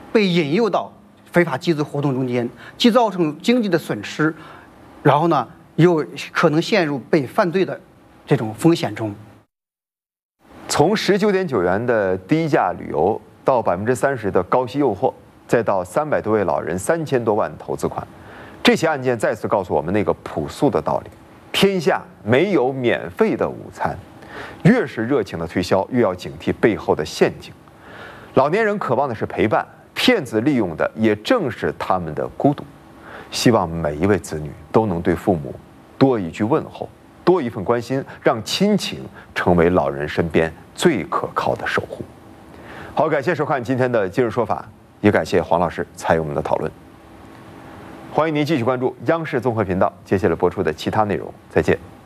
被引诱到非法集资活动中间，既造成经济的损失，然后呢又可能陷入被犯罪的这种风险中。 从19.9元的低价旅游到30%的高息诱惑，再到300多位老人3000多万投资款，这起案件再次告诉我们那个朴素的道理：天下没有免费的午餐。越是热情的推销，越要警惕背后的陷阱。老年人渴望的是陪伴，骗子利用的也正是他们的孤独。希望每一位子女都能对父母多一句问候，多一份关心，让亲情成为老人身边最可靠的守护。好，感谢收看今天的今日说法，也感谢黄老师参与我们的讨论。欢迎您继续关注央视综合频道接下来播出的其他内容，再见。